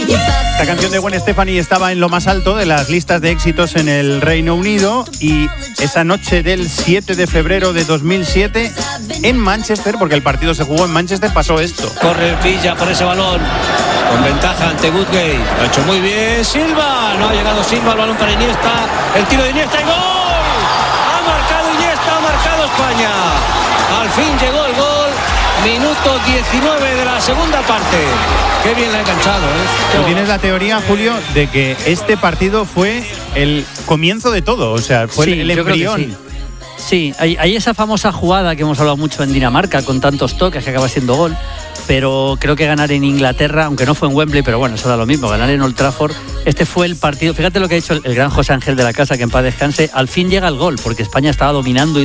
Esta canción de Gwen Stefani estaba en lo más alto de las listas de éxitos en el Reino Unido, y esa noche del 7 de febrero de 2007 en Manchester, porque el partido se jugó en Manchester, pasó esto. Corre Villa por ese balón, con ventaja ante Woodgate. Lo ha hecho muy bien Silva. No ha llegado Silva, el balón para Iniesta. El tiro de Iniesta y gol. Ha marcado Iniesta, ha marcado España. Al fin llegó el gol. Minuto 19 de la segunda parte. Qué bien la ha enganchado, ¿eh? Tú tienes la teoría, Julio, de que este partido fue el comienzo de todo, o sea, fue el embrión. Sí, hay esa famosa jugada que hemos hablado mucho en Dinamarca, con tantos toques que acaba siendo gol, pero creo que ganar en Inglaterra, aunque no fue en Wembley, pero bueno, eso da lo mismo, ganar en Old Trafford, este fue el partido. Fíjate lo que ha hecho el gran José Ángel de la Casa, que en paz descanse, al fin llega el gol, porque España estaba dominando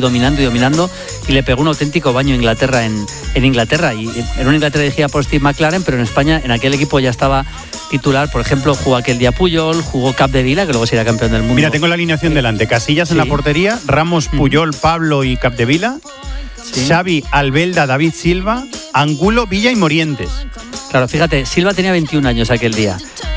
y le pegó un auténtico baño a Inglaterra en Inglaterra, y en una Inglaterra dirigida por Steve McLaren, pero en España, en aquel equipo ya estaba titular, por ejemplo, jugó aquel día Puyol, jugó Capdevila, que luego sería campeón del mundo. Mira, tengo la alineación delante: Casillas en la portería, Ramos, Puyol, Pablo y Capdevila, Xavi, Albelda, David Silva, Angulo, Villa y Morientes. Claro, fíjate, Silva tenía 21 años aquel día,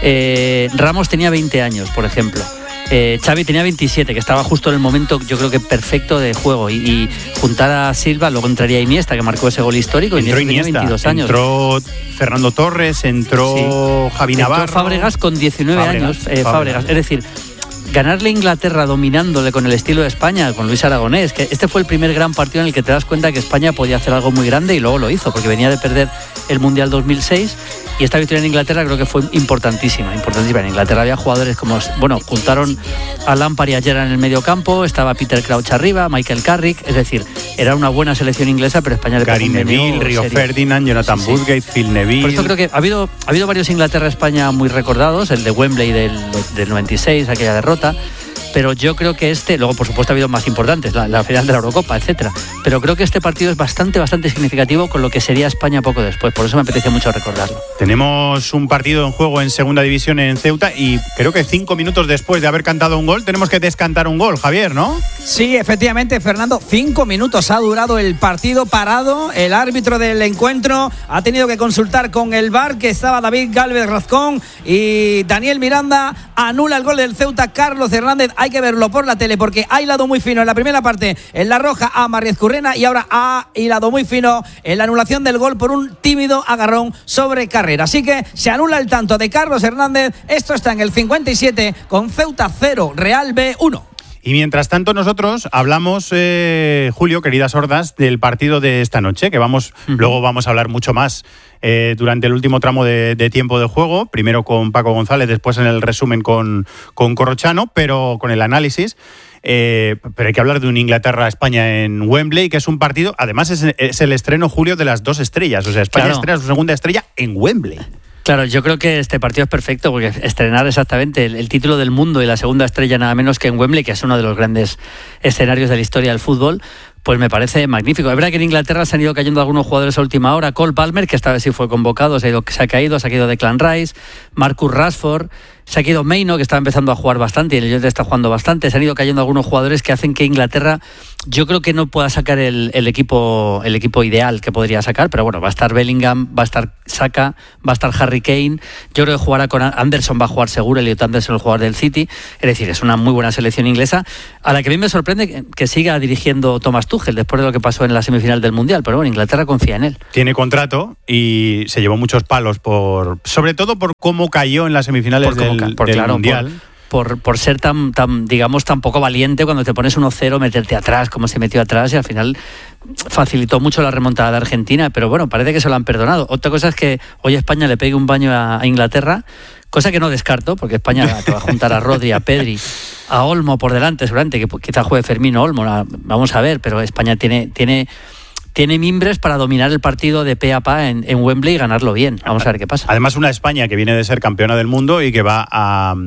Ramos tenía 20 años, por ejemplo. Xavi tenía 27, que estaba justo en el momento, yo creo que perfecto de juego, y juntar a Silva, luego entraría Iniesta, que marcó ese gol histórico. Entró Iniesta, tenía 22 años. Entró Fernando Torres, entró Javi Navarro. Entró Fábregas con 19 años, Fábregas. Es decir, ganarle a Inglaterra dominándole con el estilo de España, con Luis Aragonés, que este fue el primer gran partido en el que te das cuenta que España podía hacer algo muy grande, y luego lo hizo, porque venía de perder el Mundial 2006, y esta victoria en Inglaterra creo que fue importantísima. En Inglaterra había jugadores como, bueno, juntaron a Lampard y a Gerrard en el medio campo, estaba Peter Crouch arriba, Michael Carrick, es decir, era una buena selección inglesa, pero España le Gary Neville, Rio Ferdinand, Jonathan Woodgate, Phil Neville. Por eso creo que ha habido varios Inglaterra-España muy recordados, el de Wembley del 96, aquella derrota. Pero yo creo que luego por supuesto ha habido más importantes, la final de la Eurocopa, etcétera. Pero creo que este partido es bastante significativo con lo que sería España poco después. Por eso me apetece mucho recordarlo. Tenemos un partido en juego en segunda división en Ceuta, y creo que 5 minutos después de haber cantado un gol tenemos que descantar un gol, Javier, ¿no? Sí, efectivamente, Fernando. 5 minutos ha durado el partido parado. El árbitro del encuentro ha tenido que consultar con el VAR, que estaba David Gálvez Razcón, y Daniel Miranda anula el gol del Ceuta. Carlos Hernández, hay que verlo por la tele, porque ha hilado muy fino en la primera parte en la roja a Mariez Currena, y ahora ha hilado muy fino en la anulación del gol por un tímido agarrón sobre Carrera. Así que se anula el tanto de Carlos Hernández. Esto está en el 57, con Ceuta 0, Real B 1. Y mientras tanto nosotros hablamos, Julio, queridas hordas, del partido de esta noche, que luego vamos a hablar mucho más durante el último tramo de tiempo de juego, primero con Paco González, después en el resumen con Corrochano, pero con el análisis. Pero hay que hablar de un Inglaterra-España en Wembley, que es un partido, además es el estreno, Julio, de las dos estrellas. O sea, España estrena su segunda estrella en Wembley. Claro, yo creo que este partido es perfecto, porque estrenar exactamente el título del mundo y la segunda estrella nada menos que en Wembley, que es uno de los grandes escenarios de la historia del fútbol, pues me parece magnífico. Es verdad que en Inglaterra se han ido cayendo algunos jugadores a última hora. Cole Palmer, que esta vez sí fue convocado, se ha caído Declan Rice, Marcus Rashford, se ha caído Maino, que estaba empezando a jugar bastante, y el United está jugando bastante. Se han ido cayendo algunos jugadores que hacen que Inglaterra, yo creo que no pueda sacar el equipo ideal que podría sacar, pero bueno, va a estar Bellingham, va a estar Saka, va a estar Harry Kane. Yo creo que jugará con Anderson, va a jugar seguro, Elliot Anderson, el jugador del City. Es decir, es una muy buena selección inglesa, a la que a mí me sorprende que siga dirigiendo Thomas Tuchel después de lo que pasó en la semifinal del Mundial, pero bueno, Inglaterra confía en él. Tiene contrato y se llevó muchos palos sobre todo por cómo cayó en las semifinales del Mundial. Por ser tan poco valiente cuando te pones 1-0, meterte atrás como se metió atrás, y al final facilitó mucho la remontada de Argentina, pero bueno, parece que se lo han perdonado. Otra cosa es que hoy España le pegue un baño a Inglaterra, cosa que no descarto, porque España te va a juntar a Rodri, a Pedri, a Olmo por delante, seguramente, que quizá juegue Fermín o Olmo, vamos a ver, pero España tiene mimbres para dominar el partido de pe a pa en Wembley y ganarlo bien. Vamos a ver qué pasa. Además, una España que viene de ser campeona del mundo y que va a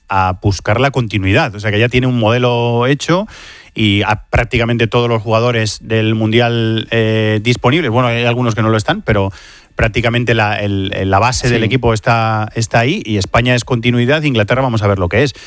buscar la continuidad. O sea, que ya tiene un modelo hecho y a prácticamente todos los jugadores del Mundial disponibles. Bueno, hay algunos que no lo están, pero prácticamente la base del equipo está ahí, y España es continuidad. Inglaterra, vamos a ver lo que es.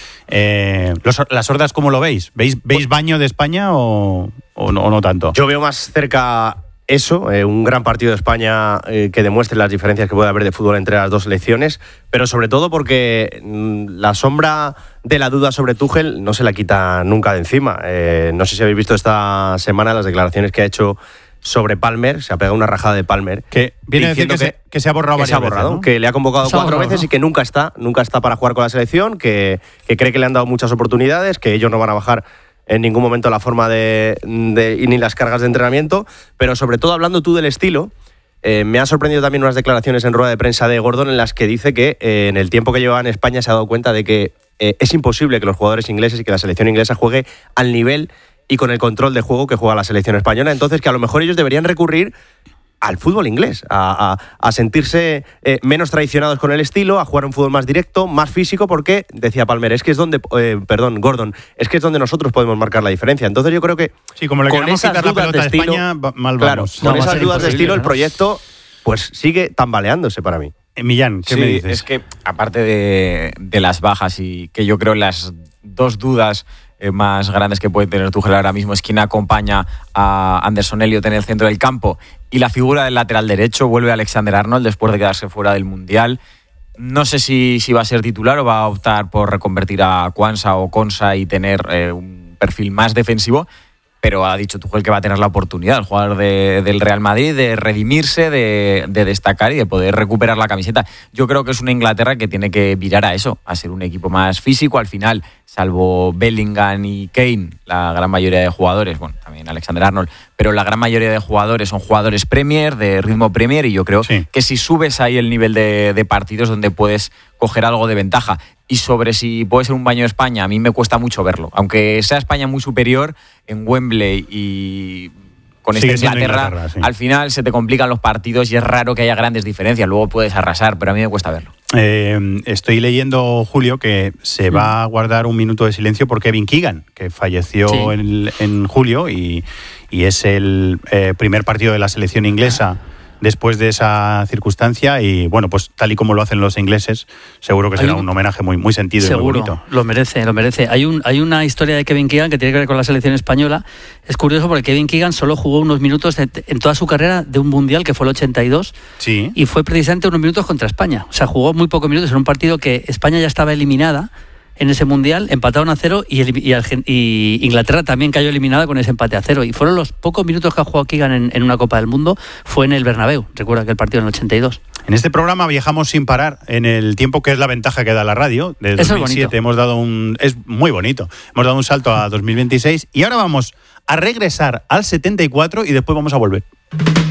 Las hordas, ¿cómo lo veis? ¿Veis baño de España o no tanto? Yo veo más cerca eso, un gran partido de España que demuestre las diferencias que puede haber de fútbol entre las dos selecciones, pero sobre todo porque la sombra de la duda sobre Tuchel no se la quita nunca de encima. No sé si habéis visto esta semana las declaraciones que ha hecho sobre Palmer. Se ha pegado una rajada de Palmer. Que viene a decir que se ha borrado varias veces, ¿no? Que le ha convocado 4 veces y que nunca está para jugar con la selección, que cree que le han dado muchas oportunidades, que ellos no van a bajar en ningún momento la forma ni las cargas de entrenamiento, pero sobre todo hablando tú del estilo, me ha sorprendido también unas declaraciones en rueda de prensa de Gordon en las que dice que en el tiempo que llevaba en España se ha dado cuenta de que es imposible que los jugadores ingleses y que la selección inglesa juegue al nivel y con el control de juego que juega la selección española, entonces que a lo mejor ellos deberían recurrir al fútbol inglés, a sentirse menos traicionados con el estilo, a jugar un fútbol más directo, más físico, porque, decía Palmer, es que es donde, Gordon, es que es donde nosotros podemos marcar la diferencia. Entonces yo creo que sí, como le con esas quitar la pelota de estilo, a España, mal claro, vamos. con esas dudas de estilo, ¿no? El proyecto pues sigue tambaleándose para mí. Millán, ¿qué me dices? Es que aparte de las bajas, y que yo creo las dos dudas más grandes que puede tener Tuchel ahora mismo es quién acompaña a Anderson Elliott en el centro del campo, y la figura del lateral derecho. Vuelve Alexander-Arnold después de quedarse fuera del Mundial. No sé si va a ser titular o va a optar por reconvertir a Quansah o Konsa y tener un perfil más defensivo, pero ha dicho Tuchel que va a tener la oportunidad, el jugador del Real Madrid, de redimirse, de destacar y de poder recuperar la camiseta. Yo creo que es una Inglaterra que tiene que virar a eso, a ser un equipo más físico. Al final, salvo Bellingham y Kane, la gran mayoría de jugadores, bueno, también Alexander-Arnold, pero la gran mayoría de jugadores son jugadores Premier, de ritmo Premier, y yo creo que si subes ahí el nivel de partidos donde puedes coger algo de ventaja. Y sobre si puede ser un baño de España, a mí me cuesta mucho verlo. Aunque sea España muy superior, en Wembley y con esta Inglaterra, al final se te complican los partidos y es raro que haya grandes diferencias. Luego puedes arrasar, pero a mí me cuesta verlo. Estoy leyendo, Julio, que se va a guardar un minuto de silencio por Kevin Keegan, que falleció en julio y es el primer partido de la selección inglesa después de esa circunstancia, y bueno, pues tal y como lo hacen los ingleses, seguro que será un homenaje muy, muy sentido y muy bonito. Lo merece. Hay una historia de Kevin Keegan que tiene que ver con la selección española. Es curioso porque Kevin Keegan solo jugó unos minutos en toda su carrera de un mundial que fue el 82, y fue precisamente unos minutos contra España. O sea, jugó muy pocos minutos en un partido que España ya estaba eliminada en ese mundial, empataron a 0 y Inglaterra también cayó eliminada con ese empate a 0, y fueron los pocos minutos que ha jugado Keegan en una Copa del Mundo, fue en el Bernabéu. Recuerda que el partido en el 82. En este programa viajamos sin parar en el tiempo, que es la ventaja que da la radio. Desde 2007 hemos dado es muy bonito, hemos dado un salto a 2026 y ahora vamos a regresar al 74 y después vamos a volver.